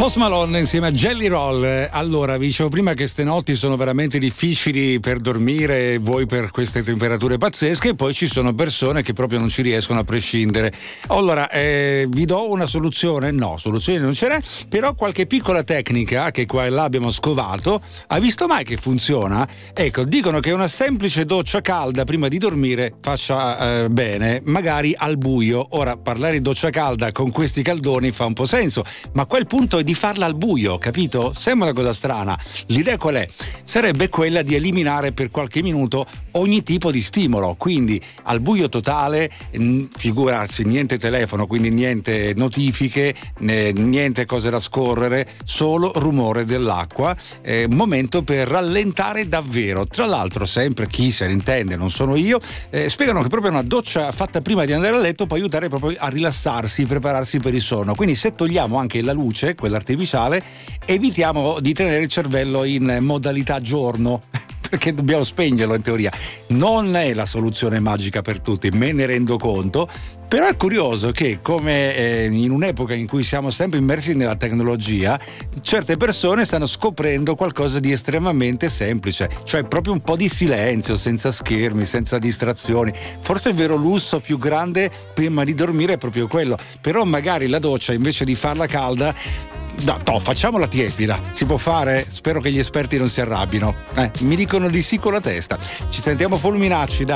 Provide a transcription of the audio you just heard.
Post Malone insieme a Jelly Roll. Allora, vi dicevo prima che ste notti sono veramente difficili per dormire, voi per queste temperature pazzesche, e poi ci sono persone che proprio non ci riescono a prescindere. Allora, vi do una soluzione? No, soluzione non ce n'è, però qualche piccola tecnica che qua e là abbiamo scovato. Hai visto mai che funziona? Ecco, dicono che una semplice doccia calda prima di dormire faccia bene, magari al buio. Ora, parlare di doccia calda con questi caldoni fa un po' senso, ma a quel punto è di farla al buio, capito? Sembra una cosa strana. L'idea qual è? Sarebbe quella di eliminare per qualche minuto ogni tipo di stimolo, quindi al buio totale, figurarsi, niente telefono, quindi niente notifiche, niente cose da scorrere, solo rumore dell'acqua, momento per rallentare davvero. Tra l'altro, sempre chi se ne intende, non sono io, spiegano che proprio una doccia fatta prima di andare a letto può aiutare proprio a rilassarsi, prepararsi per il sonno. Quindi se togliamo anche la luce, quella artificiale, evitiamo di tenere il cervello in modalità giorno perché dobbiamo spegnerlo in teoria. Non è la soluzione magica per tutti, me ne rendo conto, però è curioso che come in un'epoca in cui siamo sempre immersi nella tecnologia, certe persone stanno scoprendo qualcosa di estremamente semplice, cioè proprio un po' di silenzio, senza schermi, senza distrazioni. Forse il vero lusso più grande prima di dormire è proprio quello, però magari la doccia invece di farla calda, no, facciamola tiepida, si può fare? Spero che gli esperti non si arrabbino, mi dicono di sì con la testa. Ci sentiamo fulminacci, dai.